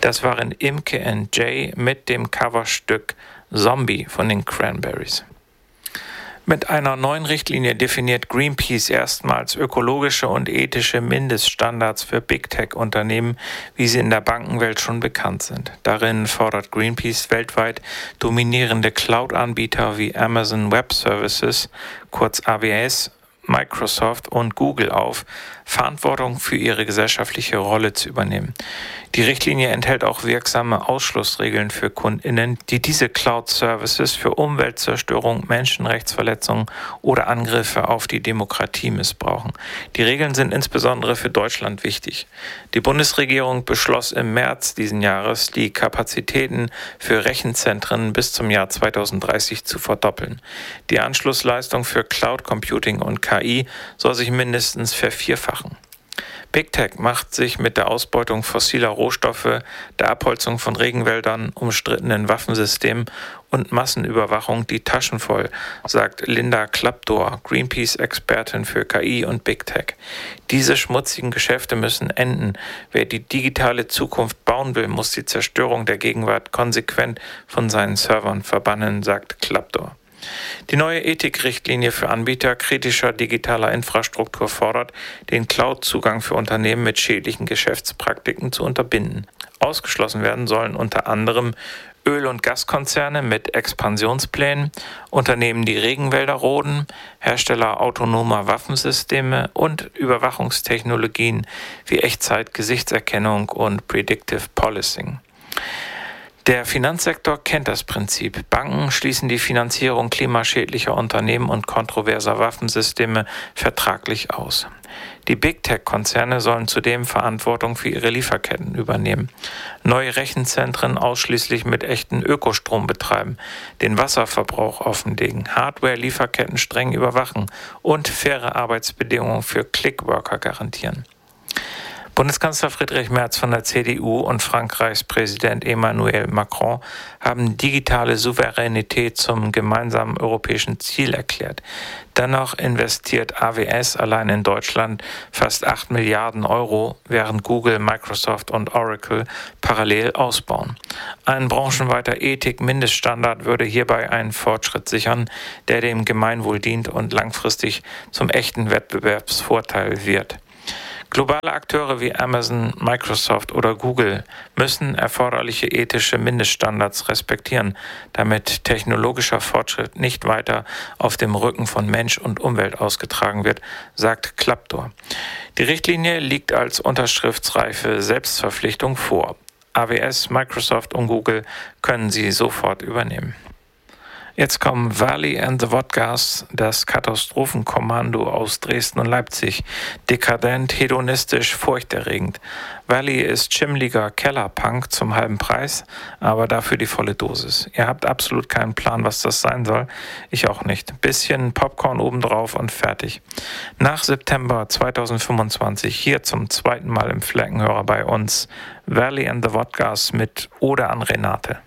Das waren Imke and Jay mit dem Coverstück Zombie von den Cranberries. Mit einer neuen Richtlinie definiert Greenpeace erstmals ökologische und ethische Mindeststandards für Big-Tech-Unternehmen, wie sie in der Bankenwelt schon bekannt sind. Darin fordert Greenpeace weltweit dominierende Cloud-Anbieter wie Amazon Web Services, kurz AWS, Microsoft und Google auf, Verantwortung für ihre gesellschaftliche Rolle zu übernehmen. Die Richtlinie enthält auch wirksame Ausschlussregeln für KundInnen, die diese Cloud-Services für Umweltzerstörung, Menschenrechtsverletzungen oder Angriffe auf die Demokratie missbrauchen. Die Regeln sind insbesondere für Deutschland wichtig. Die Bundesregierung beschloss im März diesen Jahres, die Kapazitäten für Rechenzentren bis zum Jahr 2030 zu verdoppeln. Die Anschlussleistung für Cloud Computing und KI soll sich mindestens vervierfachen. Big Tech macht sich mit der Ausbeutung fossiler Rohstoffe, der Abholzung von Regenwäldern, umstrittenen Waffensystemen und Massenüberwachung die Taschen voll, sagt Linda Klapdor, Greenpeace-Expertin für KI und Big Tech. Diese schmutzigen Geschäfte müssen enden. Wer die digitale Zukunft bauen will, muss die Zerstörung der Gegenwart konsequent von seinen Servern verbannen, sagt Klapdor. Die neue Ethikrichtlinie für Anbieter kritischer digitaler Infrastruktur fordert, den Cloud-Zugang für Unternehmen mit schädlichen Geschäftspraktiken zu unterbinden. Ausgeschlossen werden sollen unter anderem Öl- und Gaskonzerne mit Expansionsplänen, Unternehmen, die Regenwälder roden, Hersteller autonomer Waffensysteme und Überwachungstechnologien wie Echtzeit-Gesichtserkennung und Predictive Policing. Der Finanzsektor kennt das Prinzip. Banken schließen die Finanzierung klimaschädlicher Unternehmen und kontroverser Waffensysteme vertraglich aus. Die Big-Tech-Konzerne sollen zudem Verantwortung für ihre Lieferketten übernehmen, neue Rechenzentren ausschließlich mit echten Ökostrom betreiben, den Wasserverbrauch offenlegen, Hardware-Lieferketten streng überwachen und faire Arbeitsbedingungen für Clickworker garantieren. Bundeskanzler Friedrich Merz von der CDU und Frankreichs Präsident Emmanuel Macron haben digitale Souveränität zum gemeinsamen europäischen Ziel erklärt. Dennoch investiert AWS allein in Deutschland fast 8 Milliarden Euro, während Google, Microsoft und Oracle parallel ausbauen. Ein branchenweiter Ethik-Mindeststandard würde hierbei einen Fortschritt sichern, der dem Gemeinwohl dient und langfristig zum echten Wettbewerbsvorteil wird. Globale Akteure wie Amazon, Microsoft oder Google müssen erforderliche ethische Mindeststandards respektieren, damit technologischer Fortschritt nicht weiter auf dem Rücken von Mensch und Umwelt ausgetragen wird, sagt Klapdor. Die Richtlinie liegt als unterschriftsreife Selbstverpflichtung vor. AWS, Microsoft und Google können sie sofort übernehmen. Jetzt kommen Valley and the Wodgas, das Katastrophenkommando aus Dresden und Leipzig. Dekadent, hedonistisch, furchterregend. Valley ist schimmliger Kellerpunk zum halben Preis, aber dafür die volle Dosis. Ihr habt absolut keinen Plan, was das sein soll. Ich auch nicht. Bisschen Popcorn obendrauf und fertig. Nach September 2025 hier zum zweiten Mal im Fleckenhörer bei uns Valley and the Wodgas mit Ode an Renate.